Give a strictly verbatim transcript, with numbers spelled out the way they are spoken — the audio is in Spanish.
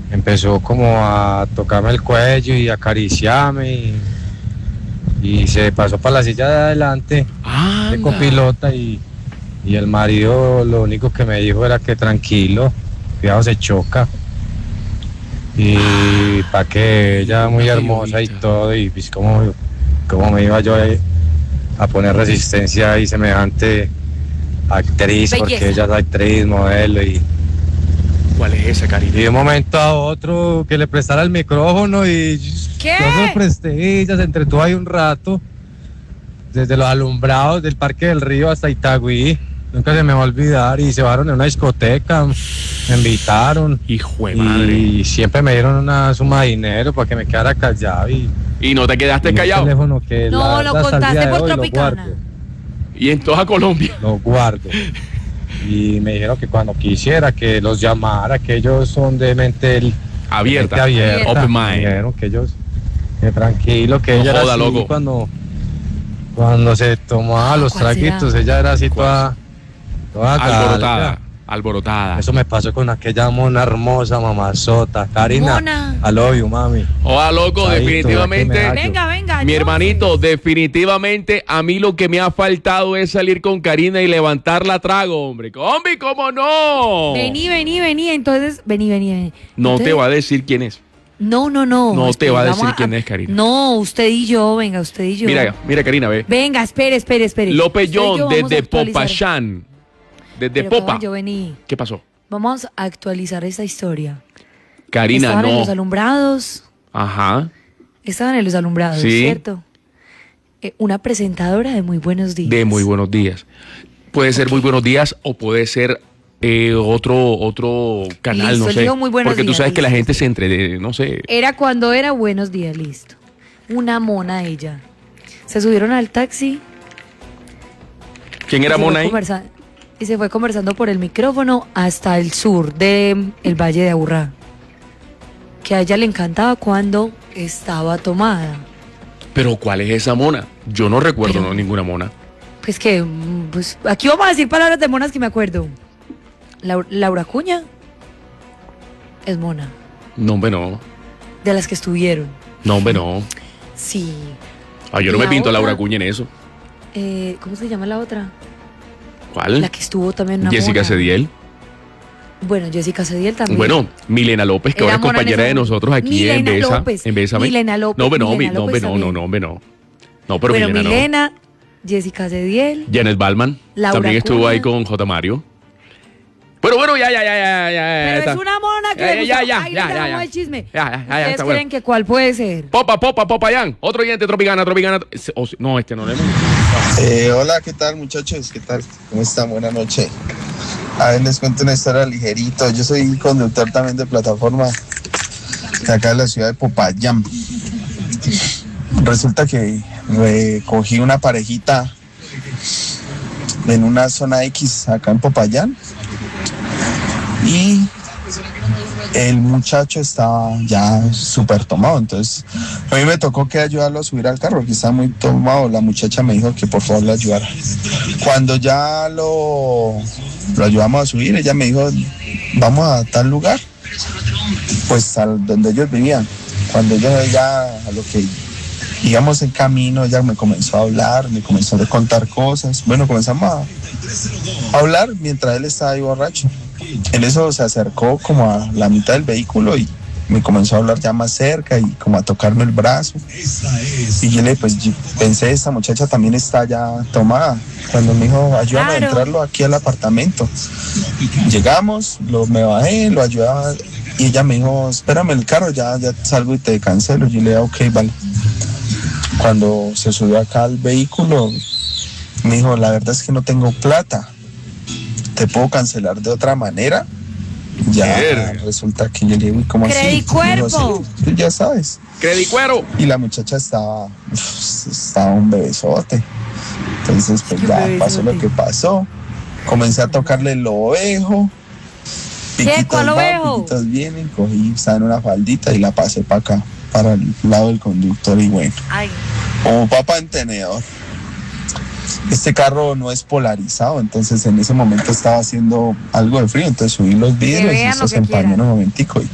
empezó como a tocarme el cuello y acariciarme y, y se pasó para la silla de adelante de copilota y, y el marido lo único que me dijo era que tranquilo, cuidado se choca. Y para que ella muy hermosa y todo, y pues como, como me iba yo a, a poner resistencia y semejante actriz, Belleza. porque ella es actriz, modelo y... ¿Cuál es esa, Karina? Y de un momento a otro que le prestara el micrófono y ¿Qué? yo me presté y ella se entretuvo ahí un rato, desde los alumbrados del Parque del Río hasta Itagüí. Nunca se me va a olvidar y se fueron en una discoteca, me invitaron. Hijo de madre. Y siempre me dieron una suma de dinero para que me quedara callado y, ¿Y no te quedaste y un callado? teléfono que No, la lo verdad, hasta el contaste día de por hoy lo Tropicana. guardo, Y en toda Colombia. lo guardo. Y me dijeron que cuando quisiera que los llamara, que ellos son de mente el- Abierta. mente abierta. Open Me mind. dijeron que ellos, que tranquilo, que No ella joda, era así loco. cuando, cuando se tomaba los ¿Cuál será? traguitos, ella era así toda, toda Alborotada. galga. Alborotada. Eso me pasó con aquella mona hermosa, mamazota. Karina, Mona. I love you, mami. Oa, loco, Chaito, definitivamente. ya que me Venga, venga. Mi yo hermanito, sí. definitivamente a mí lo que me ha faltado es salir con Karina y levantarla a trago, hombre. Combi, ¿cómo no? Vení, vení, vení. Entonces, vení, vení, vení. No Entonces, te va a decir quién es. No, no, no. No te espere, va a vamos decir quién es, Karina. No, usted y yo, venga, usted y yo. Mira, mira, Karina, ve. Venga, espere, espere, espere. López Usted y yo John, vamos a desde actualizar. Popayán. Desde Pero Popa. ¿cómo yo vení? ¿Qué pasó? Vamos a actualizar esta historia. Karina, Estaban en los no. alumbrados. Ajá. Estaban en los alumbrados, Sí. ¿cierto? Eh, una presentadora de Muy Buenos Días. De Muy Buenos Días. Puede ser Muy Buenos Días o puede ser eh, otro otro canal, Listo, no sé. elijo Muy Buenos Porque tú Días, sabes que la listo. gente se entre, no sé. Era cuando era Buenos Días, listo. Una mona ella. Se subieron al taxi. ¿Quién y era se fue Mona ahí? conversa- Y se fue conversando por el micrófono hasta el sur del el Valle de Aburrá. Que a ella le encantaba cuando estaba tomada. Pero ¿cuál es esa Mona? Yo no recuerdo Pero- no, ninguna Mona. Pues que, mm, pues aquí vamos a decir palabras de monas que me acuerdo. Lau- Laura Cuña es mona. No, hombre, no. De las que estuvieron. No, hombre, no. Sí. Ah, yo no me La pinto a otra- Laura Cuña en eso. Eh, ¿Cómo se llama la otra? ¿Cuál? La que estuvo también una Jessica mona. Cediel. Bueno, Jessica Cediel también. Bueno, Milena López, que Era ahora es mona en compañera ese de momento. nosotros aquí en Milena Besa. López. En Bésame. Milena López, No, hombre, no, Milena mi- no, hombre, López no, no, también. no, hombre, no. No, pero bueno, Milena, Milena, Jessica Cediel. no. Janet Balman. Laura También estuvo Cuña. ahí con J. Mario. Pero bueno, ya, ya, ya, ya, ya. Pero está. es una mona que Ya, le ya, gusta. ya, Ay, ya, le ya, damos ya. el chisme. Ya, ya, ya, ya, ¿Ustedes está creen bueno. que cuál puede ser? Popa, popa, Popayán. Otro oyente, Tropicana, Tropicana. O- no, este no le hemos. Eh, hola, ¿qué tal muchachos? ¿Qué tal? ¿Cómo están? Buenas noches. A ver, les cuento una historia ligerito. Yo soy conductor también de plataforma de acá de la ciudad de Popayán. Resulta que eh, cogí una parejita en una zona X acá en Popayán y el muchacho estaba ya súper tomado, entonces a mí me tocó que ayudarlo a subir al carro, que estaba muy tomado. La muchacha me dijo que por favor le ayudara. Cuando ya lo, lo ayudamos a subir, ella me dijo, vamos a tal lugar, pues a donde ellos vivían. Cuando yo ya a lo que íbamos en camino, ella me comenzó a hablar, me comenzó a contar cosas. Bueno, comenzamos a, a hablar mientras él estaba ahí borracho. En eso se acercó como a la mitad del vehículo y me comenzó a hablar ya más cerca y como a tocarme el brazo. Y yo le pues yo pensé, esta muchacha también está ya tomada. Cuando me dijo, ayúdame Claro. a entrarlo aquí al apartamento. Llegamos, lo, me bajé, lo ayudaba y ella me dijo, espérame el carro, ya, ya salgo y te cancelo. Yo le dije, ok, vale. Cuando se subió acá al vehículo, me dijo, la verdad es que no tengo plata. ¿Te puedo cancelar de otra manera? Ya Verga. resulta que yo le digo, ¿cómo así? Credicuerpo. Me dijo, sí, tú ya sabes. Credicuero. Y la muchacha estaba, uf, estaba un bebesote. Entonces, pues Qué ya bebesote. pasó lo que pasó. Comencé a tocarle el ovejo. ¿Qué? ¿Cuál van, ovejo? piquitos vienen, cogí, estaba en una faldita y la pasé para acá, para el lado del conductor y bueno, Ay, como papa en tenedor. Este carro no es polarizado, entonces en ese momento estaba haciendo algo de frío, entonces subí los vidrios y vean eso lo se que empañó en quieran. un momentico y